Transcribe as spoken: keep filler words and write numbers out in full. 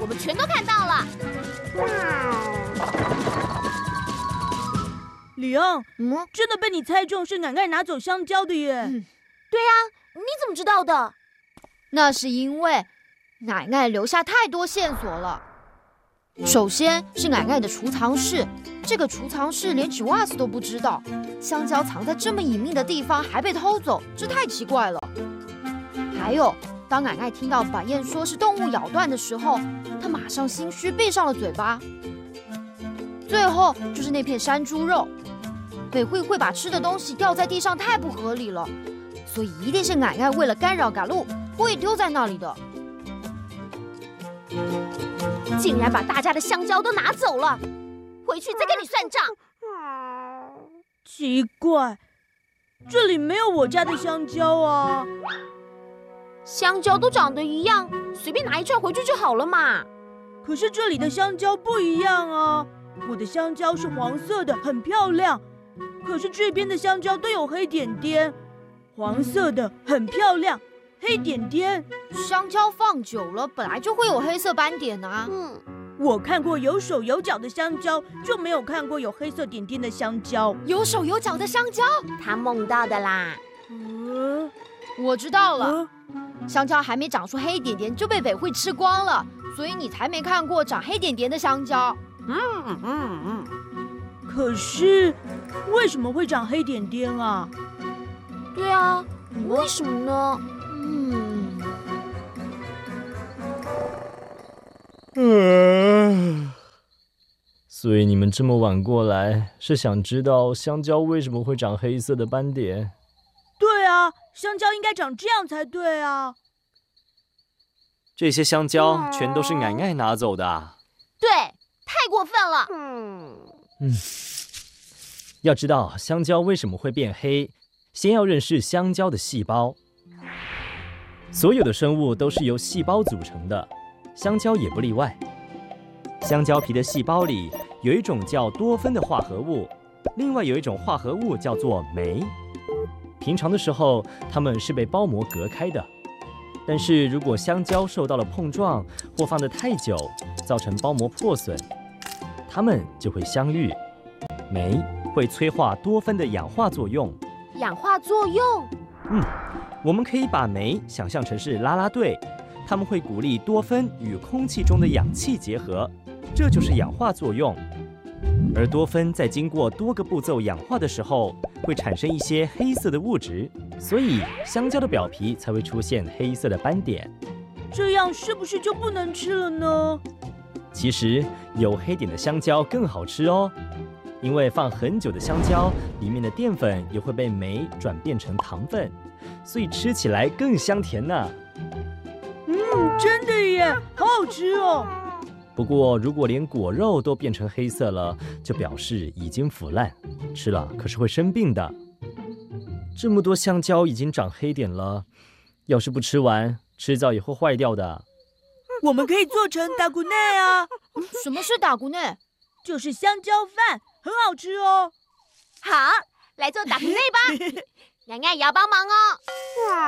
们全都看到了。 里昂， 嗯， 真的被你猜中是奶奶拿走香蕉的耶！ 嗯， 对啊，你怎么知道的？ 那是因为奶奶留下太多线索了。首先是奶奶的储藏室，这个储藏室连吉瓦斯都不知道，香蕉藏在这么隐秘的地方还被偷走，这太奇怪了。还有，当奶奶听到板燕说是动物咬断的时候，她马上心虚闭上了嘴巴。最后就是那片山猪肉，北会会把吃的东西掉在地上太不合理了，所以一定是奶奶为了干扰嘎路故意丢在那里的。 竟然把大家的香蕉都拿走了，回去再跟你算账。 奇怪，这里没有我家的香蕉啊！ 香蕉都长得一样，随便拿一串回去就好了嘛。 可是这里的香蕉不一样啊，我的香蕉是黄色的，很漂亮。可是这边的香蕉都有黑点点，黄色的很漂亮，黑点点。 香蕉放久了本来就会有黑色斑点啊。 嗯， 我看过有手有脚的香蕉，就没有看过有黑色点点的香蕉。 有手有脚的香蕉， 他梦到的啦。 嗯， 我知道了。 嗯香蕉还没长出黑点点就被北会吃光了，所以你才没看过长黑点点的香蕉。 嗯嗯嗯。 可是为什么会长黑点点啊？ 对啊，为什么呢？ 嗯。 嗯，所以你们这么晚过来，是想知道香蕉为什么会长黑色的斑点？ 对啊，香蕉应该长这样才对啊。 这些香蕉全都是奶奶拿走的啊。 对，太过分了。 嗯，要知道香蕉为什么会变黑，先要认识香蕉的细胞。所有的生物都是由细胞组成的，香蕉也不例外。香蕉皮的细胞里有一种叫多酚的化合物，另外有一种化合物叫做酶。平常的时候，它们是被包膜隔开的。但是如果香蕉受到了碰撞或放得太久，造成包膜破损，它们就会相遇。酶会催化多酚的氧化作用。 氧化作用？ 嗯，我们可以把酶想象成是啦啦队，他们会鼓励多酚与空气中的氧气结合，这就是氧化作用。而多酚在经过多个步骤氧化的时候，会产生一些黑色的物质，所以香蕉的表皮才会出现黑色的斑点。 这样是不是就不能吃了呢？ 其实有黑点的香蕉更好吃哦，因为放很久的香蕉里面的淀粉也会被酶转变成糖分，所以吃起来更香甜呢。 嗯，真的耶，好好吃哦。 不过，如果连果肉都变成黑色了，就表示已经腐烂，吃了可是会生病的。这么多香蕉已经长黑点了，要是不吃完，迟早也会坏掉的。 我们可以做成打骨内啊！ 什么是打骨内？ 就是香蕉饭，很好吃哦。 好，来做打骨内吧。奶奶也要帮忙哦。